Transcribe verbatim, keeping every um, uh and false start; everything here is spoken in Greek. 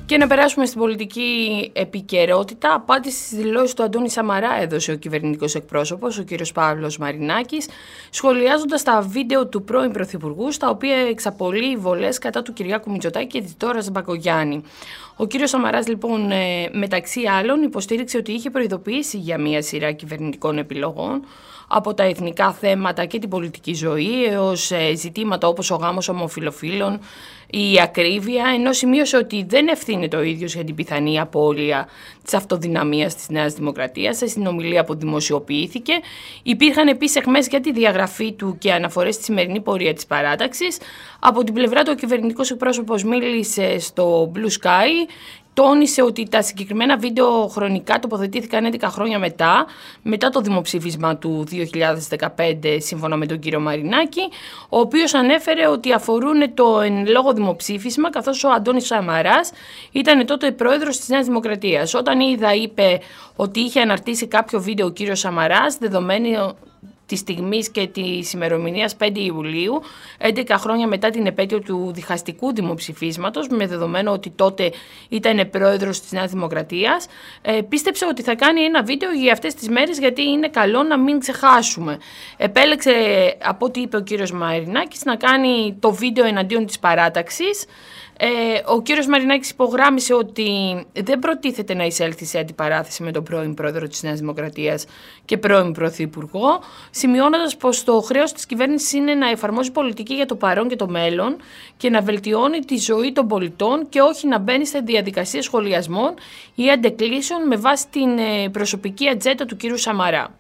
Και να περάσουμε στην πολιτική επικαιρότητα. Απάντηση στις δηλώσεις του Αντώνη Σαμαρά έδωσε ο κυβερνητικός εκπρόσωπος, ο κύριος Παύλος Μαρινάκης, σχολιάζοντας τα βίντεο του πρώην Πρωθυπουργού, στα οποία εξαπολύει βολές κατά του Κυριάκου Μητσοτάκη και της Ντόρας Μπακογιάννη. Ο κύριος Σαμαράς, λοιπόν, μεταξύ άλλων, υποστήριξε ότι είχε προειδοποιήσει για μία σειρά κυβερνητικών επιλογών, από τα εθνικά θέματα και την πολιτική ζωή έως ζητήματα όπως ο γάμος ομοφυλοφίλων, η ακρίβεια, ενώ σημείωσε ότι δεν ευθύνεται ο ίδιος για την πιθανή απώλεια της αυτοδυναμίας της Νέας Δημοκρατίας. Σε συνομιλία που δημοσιοποιήθηκε, υπήρχαν επίσης αιχμές για τη διαγραφή του και αναφορές στη σημερινή πορεία της παράταξης. Από την πλευρά του, ο κυβερνητικός εκπρόσωπος μίλησε στο Blue Sky. Τόνισε ότι τα συγκεκριμένα βίντεο χρονικά τοποθετήθηκαν έντεκα χρόνια μετά, μετά το δημοψήφισμα του δύο χιλιάδες δεκαπέντε, σύμφωνα με τον κύριο Μαρινάκη, ο οποίος ανέφερε ότι αφορούν το εν λόγω δημοψήφισμα, καθώς ο Αντώνης Σαμαράς ήταν τότε πρόεδρος της Νέας Δημοκρατίας. Όταν είδα, είπε ότι είχε αναρτήσει κάποιο βίντεο ο κύριος Σαμαράς, δεδομένη της στιγμής και της ημερομηνίας πέντε Ιουλίου, έντεκα χρόνια μετά την επέτειο του διχαστικού δημοψηφίσματος, με δεδομένο ότι τότε ήταν πρόεδρος της Νέας Δημοκρατίας, ε, πίστεψε ότι θα κάνει ένα βίντεο για αυτές τις μέρες, γιατί είναι καλό να μην ξεχάσουμε. Επέλεξε, από ό,τι είπε ο κύριος Μαρινάκης, να κάνει το βίντεο εναντίον της παράταξης. Ε, ο κύριος Μαρινάκης υπογράμμισε ότι δεν προτίθεται να εισέλθει σε αντιπαράθεση με τον πρώην πρόεδρο της Νέας Δημοκρατίας και πρώην πρωθυπουργό, σημειώνοντας πως το χρέος της κυβέρνησης είναι να εφαρμόζει πολιτική για το παρόν και το μέλλον και να βελτιώνει τη ζωή των πολιτών και όχι να μπαίνει σε διαδικασίες σχολιασμών ή αντεκλήσεων με βάση την προσωπική ατζέντα του κύριου Σαμαρά.